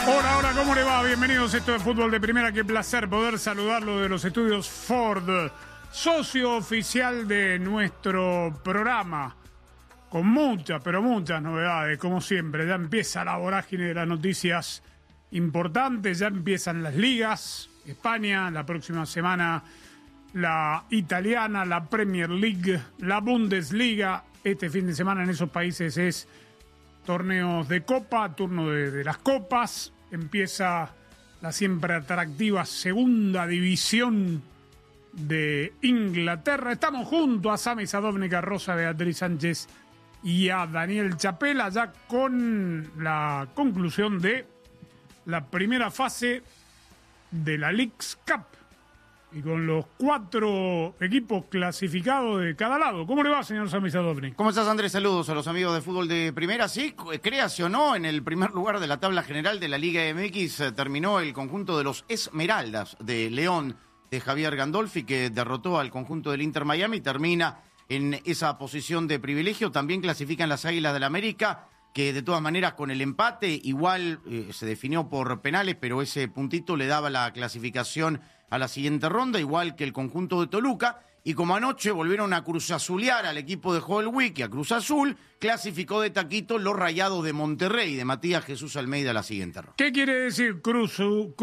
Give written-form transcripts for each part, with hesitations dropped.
Hola, hola, ¿cómo le va? Bienvenidos a esto de Fútbol de Primera. Qué placer poder saludarlo de los estudios Ford, socio oficial de nuestro programa, con muchas, pero muchas novedades, como siempre. Ya empieza la vorágine de las noticias importantes, ya empiezan las ligas, España, la próxima semana la italiana, la Premier League, la Bundesliga. Este fin de semana en esos países es torneos de copa, turno de las copas. Empieza la siempre atractiva segunda división de Inglaterra. Estamos junto a Sami Sadovnik, a Rosa Beatriz Sánchez y a Daniel Chapela, ya con la conclusión de la primera fase de la Leagues Cup y con los 4 equipos clasificados de cada lado. ¿Cómo le va, señor Sami Sadovnik? ¿Cómo estás, Andrés? Saludos a los amigos de Fútbol de Primera. Sí, créase o no, en el primer lugar de la tabla general de la Liga MX terminó el conjunto de los Esmeraldas de León de Javier Gandolfi, que derrotó al conjunto del Inter Miami. Termina en esa posición de privilegio. También clasifican las Águilas del América, que de todas maneras con el empate igual se definió por penales, pero ese puntito le daba la clasificación a la siguiente ronda, igual que el conjunto de Toluca. Y como anoche volvieron a cruzazulear al equipo de Joel Wick y a Cruz Azul, clasificó de taquito los Rayados de Monterrey, de Matías Jesús Almeida, a la siguiente ronda. ¿Qué quiere decir cruzazulear?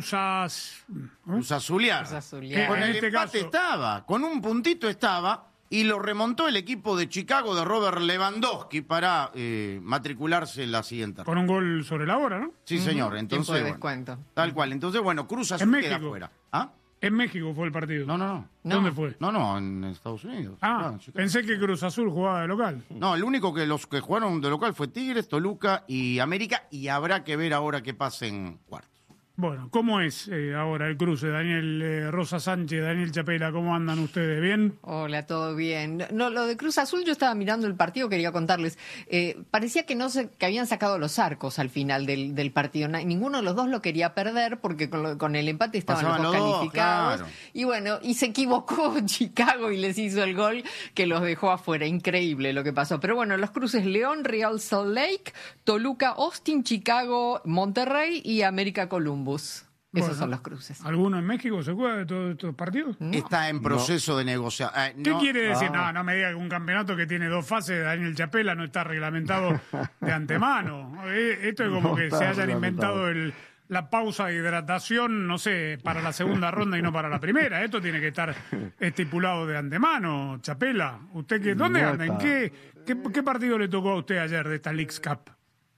Con el este empate caso estaba, con un puntito estaba, y lo remontó el equipo de Chicago de Robert Lewandowski para matricularse en la siguiente ronda. Con un gol sobre la hora, ¿no? Sí, señor. Entonces, Tiempo de bueno, descuento. tal cual. Entonces, bueno, Cruz Azul queda fuera. ¿Ah? En México fue el partido. No. ¿Dónde fue? No, en Estados Unidos. Ah, Chicago. pensé que Cruz Azul jugaba de local. No, el único que los que jugaron de local fue Tigres, Toluca y América, y habrá que ver ahora qué pasa en cuartos. Bueno, ¿cómo es ahora el cruce? Daniel Rosa Sánchez, Daniel Chapela, ¿cómo andan ustedes? ¿Bien? Hola, todo bien. No, lo de Cruz Azul, yo estaba mirando el partido, quería contarles. Parecía que que habían sacado los arcos al final del partido. Ninguno de los dos lo quería perder porque con el empate estaban Pasaban los dos los dos, calificados. claro. Y bueno, y se equivocó Chicago y les hizo el gol que los dejó afuera. Increíble lo que pasó. Pero bueno, los cruces León, Real Salt Lake, Toluca, Austin, Chicago, Monterrey y América Columbus. Esos son los cruces. ¿Alguno en México se juega de todos estos partidos? No. Está en proceso de negociación. ¿Qué quiere decir? No me diga que un campeonato que tiene 2 fases de Daniel Chapela no está reglamentado de antemano. Esto es como que se hayan inventado la pausa de hidratación, no sé, para la segunda ronda y no para la primera. Esto tiene que estar estipulado de antemano. Chapela, ¿usted dónde anda? ¿En qué partido le tocó a usted ayer de esta Leagues Cup?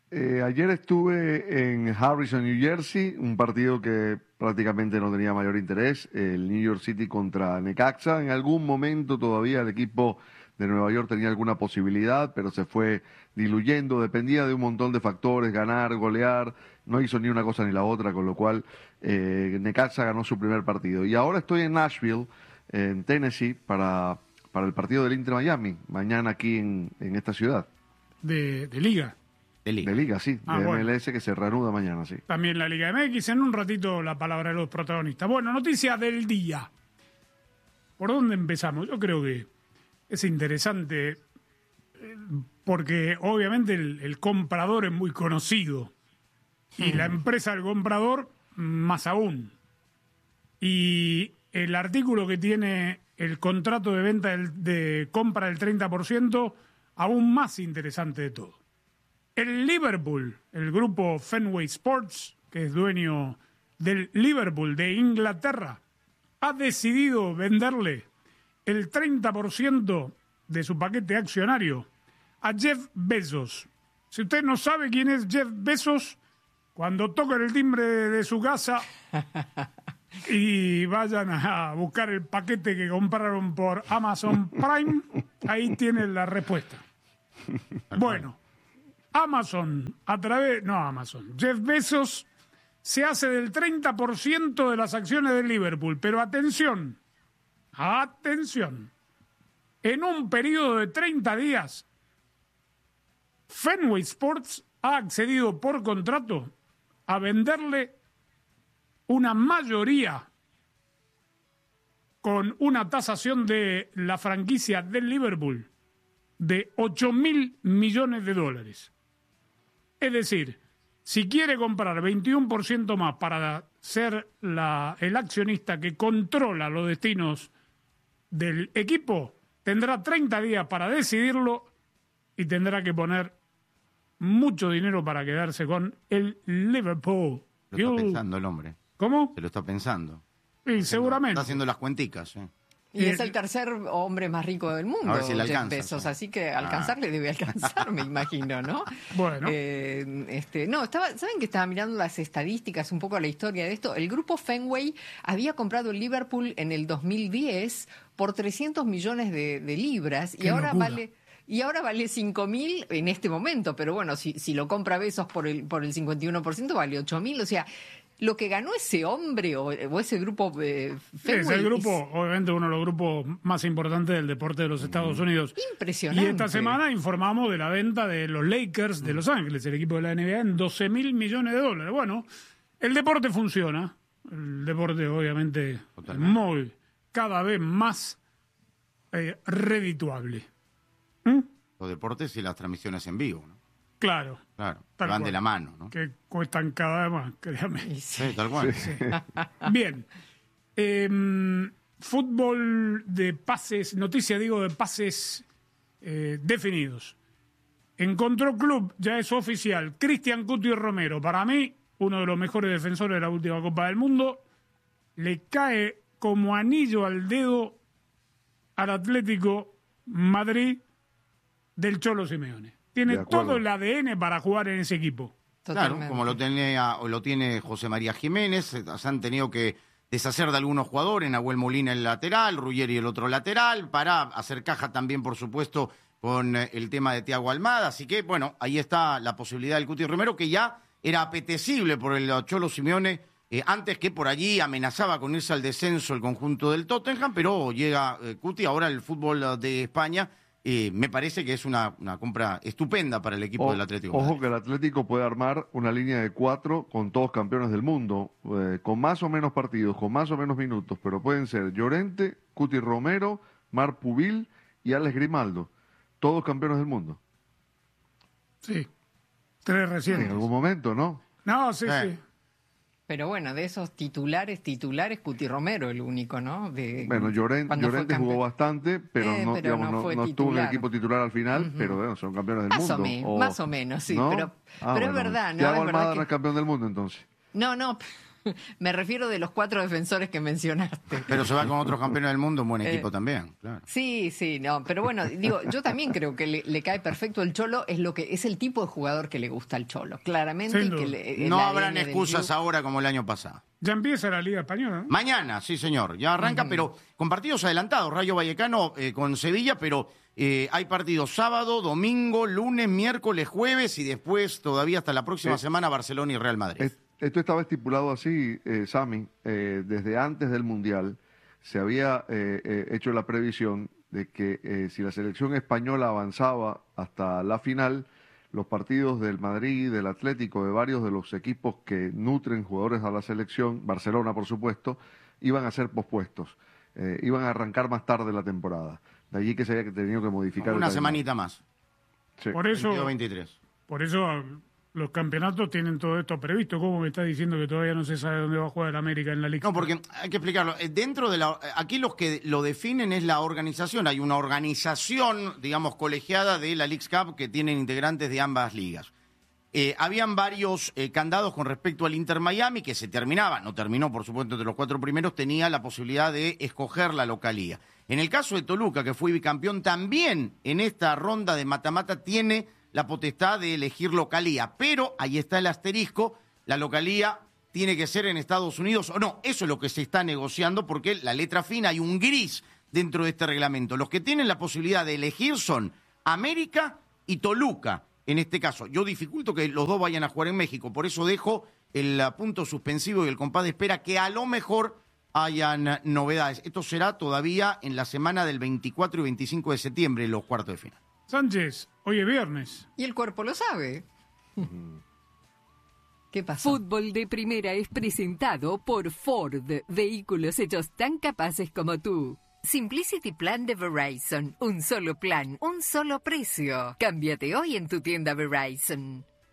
Ayer estuve en Harrison, New Jersey, un partido que prácticamente no tenía mayor interés, el New York City contra Necaxa. En algún momento todavía el equipo de Nueva York tenía alguna posibilidad, pero se fue diluyendo, dependía de un montón de factores, ganar, golear, no hizo ni una cosa ni la otra, con lo cual Necaxa ganó su primer partido. Y ahora estoy en Nashville, en Tennessee, para el partido del Inter Miami, mañana aquí en esta ciudad. De Liga. De Liga, sí, de bueno. MLS, que se reanuda mañana, sí. También la Liga MX. En un ratito la palabra de los protagonistas. Bueno, noticias del día. ¿Por dónde empezamos? Yo creo que es interesante porque obviamente el comprador es muy conocido y la empresa del comprador más aún. Y el artículo que tiene el contrato de venta de compra del 30%, aún más interesante de todo. El Liverpool, el grupo Fenway Sports, que es dueño del Liverpool de Inglaterra, ha decidido venderle el 30% de su paquete accionario a Jeff Bezos. Si usted no sabe quién es Jeff Bezos, cuando toquen el timbre de su casa y vayan a buscar el paquete que compraron por Amazon Prime, ahí tienen la respuesta. Bueno, Jeff Bezos se hace del 30% de las acciones del Liverpool, pero atención, en un periodo de 30 días, Fenway Sports ha accedido por contrato a venderle una mayoría con una tasación de la franquicia del Liverpool de $8.000 millones. Es decir, si quiere comprar 21% más para ser el accionista que controla los destinos del equipo, tendrá 30 días para decidirlo y tendrá que poner mucho dinero para quedarse con el Liverpool. Lo está pensando el hombre. ¿Cómo? Se lo está pensando. Sí, seguramente. Está haciendo las cuenticas. Y es el tercer hombre más rico del mundo, A ver si le Jeff alcanza, Bezos, sí. así que alcanzarle debe alcanzar, me imagino, ¿no? Bueno. ¿Saben que estaba mirando las estadísticas, un poco la historia de esto? El grupo Fenway había comprado el Liverpool en el 2010 por 300 millones de libras Qué y ahora locura. vale 5.000 en este momento, pero bueno, si lo compra Bezos por el 51% vale 8.000, o sea, lo que ganó ese hombre o ese grupo Fenway Es el grupo, obviamente uno de los grupos más importantes del deporte de los Estados Unidos. impresionante. Y esta semana informamos de la venta de los Lakers de Los Ángeles, el equipo de la NBA, en $12.000 millones. Bueno, el deporte funciona. El deporte, obviamente, Totalmente. cada vez más redituable. Los deportes y las transmisiones en vivo, ¿no? Claro. Claro, Tal van cual. de la mano, ¿no? Que cuestan cada vez más, créame. Y sí. Sí, tal cual. Bien. Fútbol de pases, noticia digo de pases definidos. Encontró club, ya es oficial, Cristian Cuti Romero, para mí, uno de los mejores defensores de la última Copa del Mundo, le cae como anillo al dedo al Atlético Madrid del Cholo Simeone. Tiene De acuerdo. todo el ADN para jugar en ese equipo. Claro, Totalmente. como lo tiene José María Jiménez, se han tenido que deshacer de algunos jugadores, Nahuel Molina el lateral, Ruggeri el otro lateral, para hacer caja también, por supuesto, con el tema de Thiago Almada. Así que, bueno, ahí está la posibilidad del Cuti Romero, que ya era apetecible por el Cholo Simeone, antes que por allí amenazaba con irse al descenso el conjunto del Tottenham, pero llega Cuti, ahora el fútbol de España. Me parece que es una compra estupenda para el equipo del Atlético de Ojo Madrid. que el Atlético puede armar una línea de 4 con todos campeones del mundo, con más o menos partidos, con más o menos minutos, pero pueden ser Llorente, Cuti Romero, Marc Pubil y Alex Grimaldo, todos campeones del mundo. Sí. 3 recientes. En algún momento, ¿no? No, sí, Sí. sí. Pero bueno, de esos titulares, Cuti Romero el único, ¿no? Bueno, Llorente cuando fue jugó campeón. bastante, pero no, pero digamos, no fue no estuvo en el titular. equipo titular al final, pero bueno, son campeones del mundo. Más o menos, sí, ¿no? pero es verdad, ¿no? Thiago Es Almada verdad no que- es campeón del mundo, entonces. No, me refiero de los 4 defensores que mencionaste. Pero se va con otros campeones del mundo, un buen equipo también, claro. Sí, no, pero bueno, digo, yo también creo que le cae perfecto el Cholo, es el tipo de jugador que le gusta al Cholo, claramente. Sin y que duda. el No ADN habrán del excusas club- ahora como el año pasado. Ya empieza la Liga Española, ¿no? Mañana, sí señor, ya arranca, pero con partidos adelantados. Rayo Vallecano con Sevilla, pero hay partidos sábado, domingo, lunes, miércoles, jueves y después todavía hasta la próxima semana Barcelona y Real Madrid. Esto estaba estipulado así, Sami, desde antes del Mundial. Se había hecho la previsión de que si la selección española avanzaba hasta la final, los partidos del Madrid, del Atlético, de varios de los equipos que nutren jugadores a la selección, Barcelona por supuesto, iban a ser pospuestos, iban a arrancar más tarde la temporada. De allí que se había tenido que modificar. Una el calendario. semanita más, Sí. Por eso, 22-23. por eso los campeonatos tienen todo esto previsto. ¿Cómo me está diciendo que todavía no se sabe dónde va a jugar el América en la Liga? No, porque hay que explicarlo. Dentro de aquí los que lo definen es la organización. Hay una organización, digamos, colegiada de la Leagues Cup que tienen integrantes de ambas ligas. Habían varios candados con respecto al Inter Miami que se terminaba, no terminó por supuesto entre los 4 primeros, tenía la posibilidad de escoger la localía. En el caso de Toluca, que fue bicampeón, también en esta ronda de mata-mata tiene la potestad de elegir localía, pero ahí está el asterisco, la localía tiene que ser en Estados Unidos o no, eso es lo que se está negociando porque la letra fina, hay un gris dentro de este reglamento. Los que tienen la posibilidad de elegir son América y Toluca. En este caso, yo dificulto que los dos vayan a jugar en México, por eso dejo el punto suspensivo y el compás de espera que a lo mejor hayan novedades. Esto será todavía en la semana del 24 y 25 de septiembre, los cuartos de final. Sánchez, hoy es viernes. Y el cuerpo lo sabe. ¿Qué pasó? Fútbol de Primera es presentado por Ford, vehículos hechos tan capaces como tú. Simplicity Plan de Verizon, un solo plan, un solo precio. Cámbiate hoy en tu tienda Verizon.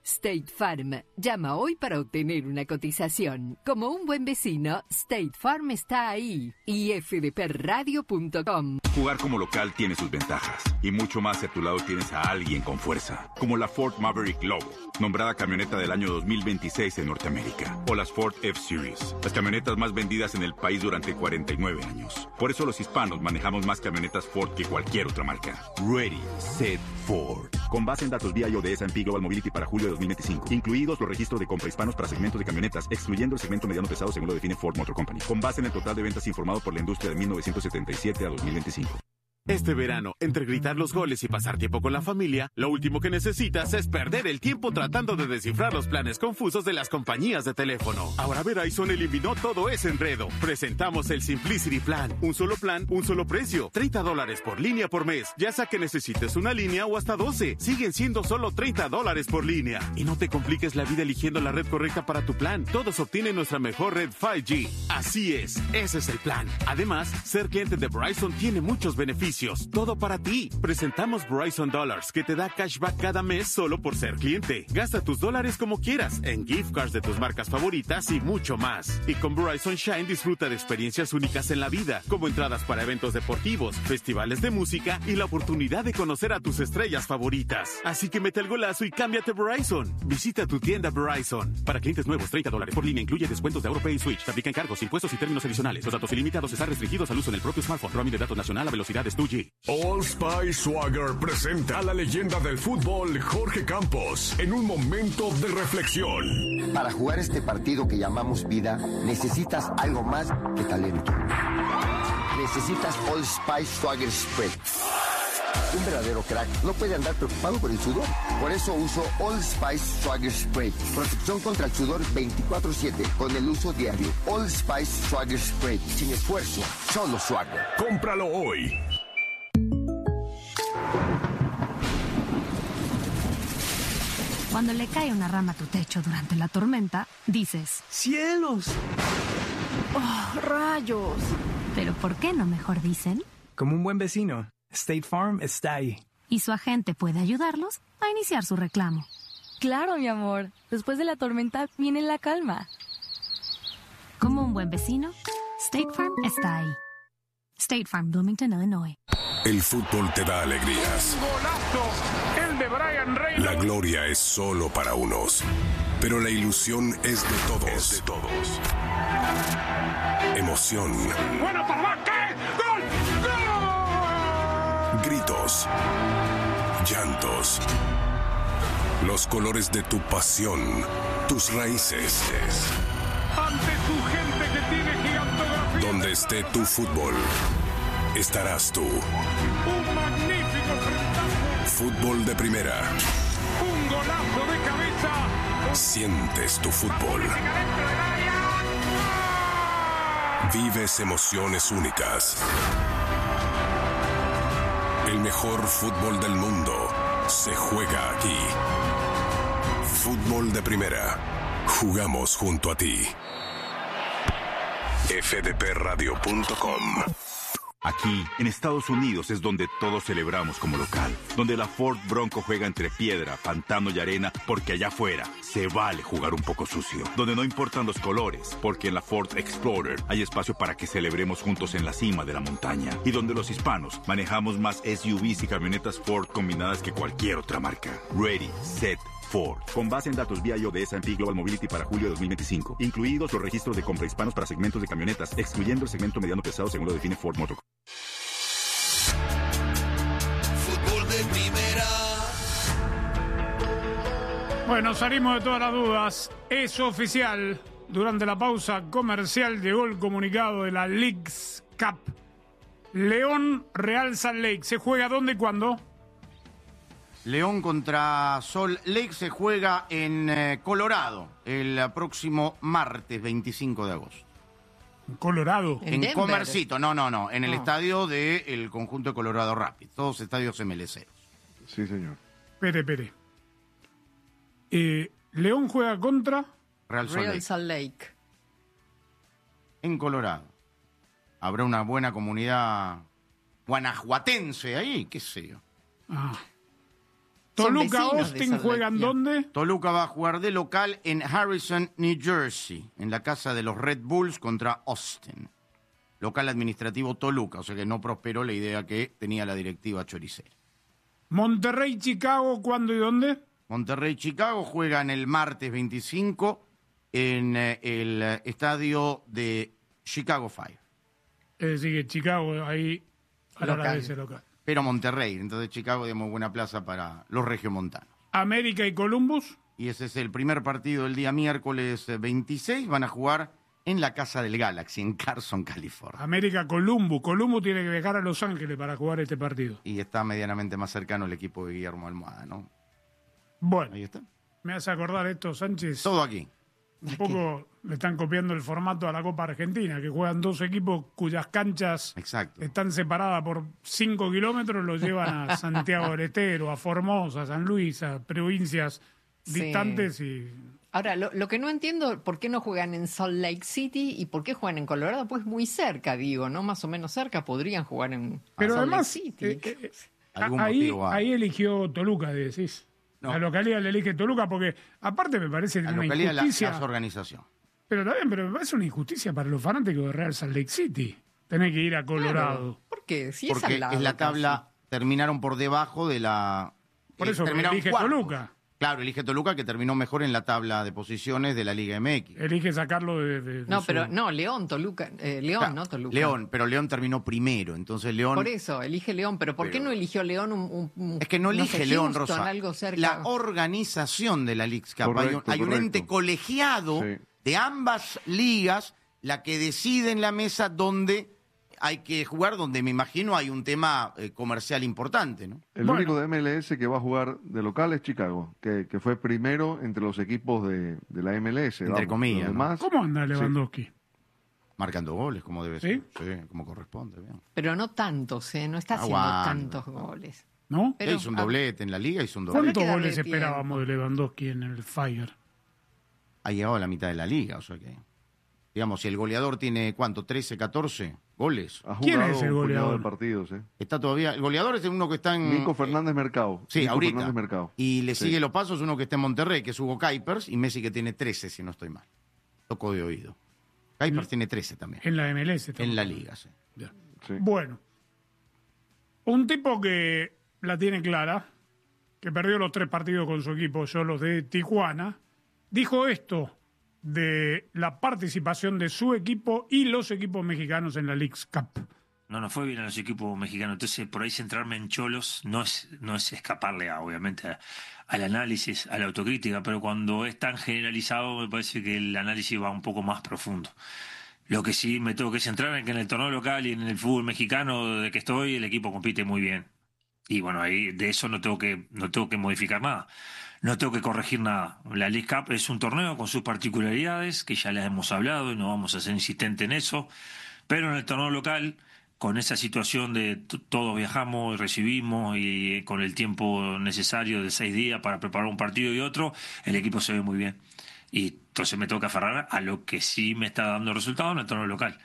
State Farm. Llama hoy para obtener una cotización. Como un buen vecino, State Farm está ahí. Y fdpradio.com. Jugar como local tiene sus ventajas. Y mucho más si a tu lado tienes a alguien con fuerza. Como la Ford Maverick Lobo, nombrada camioneta del año 2026 en Norteamérica. O las Ford F-Series, las camionetas más vendidas en el país durante 49 años. Por eso los hispanos manejamos más camionetas Ford que cualquier otra marca. Ready, Set, Ford. Con base en datos BIO de S&P Global Mobility para julio de 2025. Incluidos los registros de compra hispanos para segmentos de camionetas, excluyendo el segmento mediano pesado según lo define Ford Motor Company. Con base en el total de ventas informado por la industria de 1977 a 2025. Este verano, entre gritar los goles y pasar tiempo con la familia, lo último que necesitas es perder el tiempo tratando de descifrar los planes confusos de las compañías de teléfono. Ahora Verizon eliminó todo ese enredo. Presentamos el Simplicity Plan. Un solo plan, un solo precio. $30 por línea por mes. Ya sea que necesites una línea o hasta 12. Siguen siendo solo $30 por línea. Y no te compliques la vida eligiendo la red correcta para tu plan. Todos obtienen nuestra mejor red 5G. Así es, ese es el plan. Además, ser cliente de Verizon tiene muchos beneficios. Todo para ti. Presentamos Verizon Dollars, que te da cashback cada mes solo por ser cliente. Gasta tus dólares como quieras, en gift cards de tus marcas favoritas y mucho más. Y con Verizon Shine disfruta de experiencias únicas en la vida, como entradas para eventos deportivos, festivales de música y la oportunidad de conocer a tus estrellas favoritas. Así que mete el golazo y cámbiate Verizon. Visita tu tienda Verizon. Para clientes nuevos, $30 por línea incluye descuentos de AuroPay y Switch. Te aplican cargos, impuestos y términos adicionales. Los datos ilimitados están restringidos al uso en el propio smartphone. Roaming de datos nacional a velocidades 2G. Old Spice Swagger presenta a la leyenda del fútbol, Jorge Campos, en un momento de reflexión. Para jugar este partido que llamamos vida, necesitas algo más que talento. Necesitas Old Spice Swagger Spread. Un verdadero crack no puede andar preocupado por el sudor. Por eso uso Old Spice Swagger Spray. Protección contra el sudor 24/7 con el uso diario. Old Spice Swagger Spray. Sin esfuerzo, solo swagger. Cómpralo hoy. Cuando le cae una rama a tu techo durante la tormenta, dices: ¡cielos! ¡Oh, rayos! Pero ¿por qué no mejor dicen? Como un buen vecino, State Farm está ahí. Y su agente puede ayudarlos a iniciar su reclamo. Claro, mi amor. Después de la tormenta viene la calma. Como un buen vecino, State Farm está ahí. State Farm, Bloomington, Illinois. El fútbol te da alegrías. ¡Golazo! El de Brian Reynolds. La gloria es solo para unos, pero la ilusión es de todos. Emoción. ¡Bueno, papá! ¿Qué? ¡Gol! ¡Gol! Gritos. Llantos. Los colores de tu pasión. Tus raíces. Ante tu gente que tiene gigantografía. Donde esté tu fútbol, estarás tú. Un magnífico frentazo. Fútbol de primera. Un golazo de cabeza. Sientes tu fútbol. Vives emociones únicas. El mejor fútbol del mundo se juega aquí. Fútbol de primera. Jugamos junto a ti. fdpradio.com. Aquí, en Estados Unidos, es donde todos celebramos como local. Donde la Ford Bronco juega entre piedra, pantano y arena, porque allá afuera se vale jugar un poco sucio. Donde no importan los colores, porque en la Ford Explorer hay espacio para que celebremos juntos en la cima de la montaña. Y donde los hispanos manejamos más SUVs y camionetas Ford combinadas que cualquier otra marca. Ready, Set, Ford. Con base en datos BIO de S&P Global Mobility para julio de 2025. Incluidos los registros de compra hispanos para segmentos de camionetas, excluyendo el segmento mediano pesado según lo define Ford Motor. Fútbol de primera. Bueno, salimos de todas las dudas. Es oficial. Durante la pausa comercial llegó el comunicado de la Leagues Cup. León Real Salt Lake. ¿Se juega dónde y cuándo? León contra Salt Lake se juega en Colorado el próximo martes 25 de agosto. ¿Colorado? En Comercito, no, en el estadio del conjunto de Colorado Rapids, todos estadios MLC. Sí, señor. Pere. León juega contra Real Salt Lake. En Colorado. Habrá una buena comunidad guanajuatense ahí, qué sé yo. Toluca, vecinos de Austin, Salt Lake, ¿juegan ya. dónde? Toluca va a jugar de local en Harrison, New Jersey, en la casa de los Red Bulls contra Austin. Local administrativo Toluca, o sea que no prosperó la idea que tenía la directiva choricera. Monterrey, Chicago, ¿cuándo y dónde? Monterrey, Chicago juegan el martes 25 en el estadio de Chicago Fire. Es decir, que Chicago ahí a la vez es local. Pero Monterrey, entonces Chicago, digamos, buena plaza para los regiomontanos. América y Columbus. Y ese es el primer partido del día miércoles 26. Van a jugar en la casa del Galaxy, en Carson, California. América, Columbus. Columbus tiene que viajar a Los Ángeles para jugar este partido. Y está medianamente más cercano el equipo de Guillermo Almada, ¿no? Bueno, Ahí está. me hace acordar esto, Sánchez. Todo aquí. Un poco le están copiando el formato a la Copa Argentina, que juegan dos equipos cuyas canchas están separadas por 5 kilómetros, los llevan a Santiago del Estero, a Formosa, a San Luis, a provincias distantes y... Ahora, lo que no entiendo, ¿por qué no juegan en Salt Lake City y por qué juegan en Colorado? Pues muy cerca, digo, ¿no? Más o menos cerca podrían jugar en Pero Salt además, Lake City. ahí eligió Toluca, decís. No. La localidad le elige Toluca porque, aparte, me parece La una localidad injusticia. la organización. Pero también, pero me parece una injusticia para los fanáticos de Real Salt Lake City. Tener que ir a Colorado. Claro. ¿Por qué? Si Porque es al lado, es la tabla, casi. terminaron por debajo de la... Por eso terminaron elige cuartos. Toluca. Claro, elige Toluca, que terminó mejor en la tabla de posiciones de la Liga MX. Elige sacarlo de No, su- pero no, León, Toluca. León, Claro, no Toluca. León, pero León terminó primero, entonces León... Por eso, elige León. Pero ¿por qué no eligió León Es que no elige sé, León, Houston, Rosa. algo cerca? La organización de la Leagues Cup. Hay un ente colegiado de ambas ligas, la que decide en la mesa dónde hay que jugar, donde me imagino hay un tema comercial importante, ¿no? El único de MLS que va a jugar de local es Chicago, que fue primero entre los equipos de la MLS. Entre comillas, los ¿no? demás, ¿Cómo anda Lewandowski? Marcando goles, como debe ¿Sí? ser. Sí, como corresponde. Bien. Pero no tantos, no está haciendo Aguanta. tantos goles. ¿No? Pero, hizo un doblete en la liga, hizo un doblete. ¿Cuántos Habrá que goles darle esperábamos de Lewandowski en el Fire? Ha llegado a la mitad de la liga, o sea que... Digamos, si el goleador tiene, ¿cuánto? 13, 14 goles. ha ¿Quién jugado es el un puñado goleador? de partidos, Está todavía... El goleador es uno que está en... Nico Fernández Mercado. Sí, Nico ahorita. Fernández Mercado. Y le Sí. sigue los pasos uno que está en Monterrey, que es Hugo Kuipers, y Messi que tiene 13, si no estoy mal. Toco de oído. Kuipers tiene 13 también. En la MLS. estamos En la hablando. liga, sí. Ya. Sí. Bueno, un tipo que la tiene clara, que perdió los 3 partidos con su equipo, Xolos de Tijuana, dijo esto de la participación de su equipo y los equipos mexicanos en la Leagues Cup. No nos fue bien a los equipos mexicanos, entonces por ahí centrarme en Cholos no es escaparle obviamente al análisis, a la autocrítica, pero cuando es tan generalizado me parece que el análisis va un poco más profundo. Lo que sí me tengo que centrar en que en el torneo local y en el fútbol mexicano de que estoy, el equipo compite muy bien. Y bueno, ahí de eso no tengo que modificar nada. No tengo que corregir nada. La League Cup es un torneo con sus particularidades, que ya les hemos hablado y no vamos a ser insistentes en eso. Pero en el torneo local, con esa situación de todos viajamos y recibimos y con el tiempo necesario de 6 días para preparar un partido y otro, el equipo se ve muy bien. Y entonces me tengo que aferrar a lo que sí me está dando resultados en el torneo local.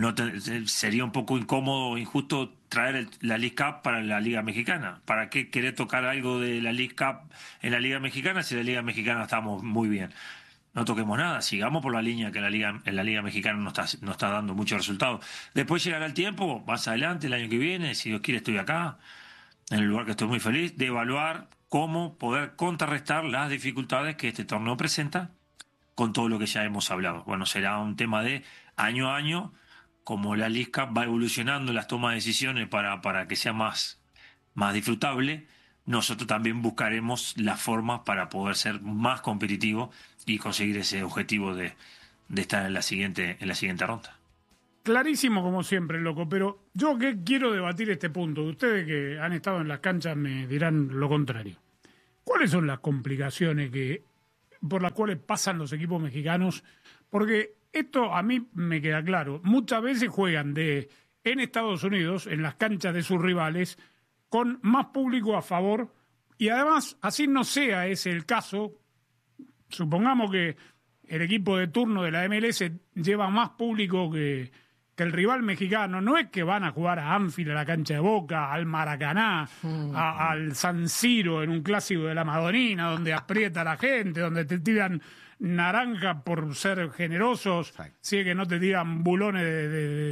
Sería un poco incómodo o injusto traer la League Cup para la Liga Mexicana. ¿Para qué querer tocar algo de la League Cup en la Liga Mexicana si en la Liga Mexicana estamos muy bien? No toquemos nada, sigamos por la línea que en la Liga Mexicana no está dando muchos resultados. Después llegará el tiempo, más adelante, el año que viene, si Dios quiere estoy acá, en el lugar que estoy muy feliz, de evaluar cómo poder contrarrestar las dificultades que este torneo presenta con todo lo que ya hemos hablado. Bueno, será un tema de año a año, como la League Cup va evolucionando las tomas de decisiones para que sea más disfrutable, nosotros también buscaremos las formas para poder ser más competitivos y conseguir ese objetivo de estar en la siguiente ronda. Clarísimo como siempre, loco, pero yo que quiero debatir este punto. Ustedes que han estado en las canchas me dirán lo contrario. ¿Cuáles son las complicaciones por las cuales pasan los equipos mexicanos? Porque esto a mí me queda claro. Muchas veces juegan en Estados Unidos, en las canchas de sus rivales, con más público a favor, y además, así no sea ese el caso, supongamos que el equipo de turno de la MLS lleva más público que que el rival mexicano no es que van a jugar a Anfield, a la cancha de Boca, al Maracaná, al San Siro en un clásico de la Madonina, donde aprieta a la gente, donde te tiran naranja por ser generosos, si es que no te tiran bulones de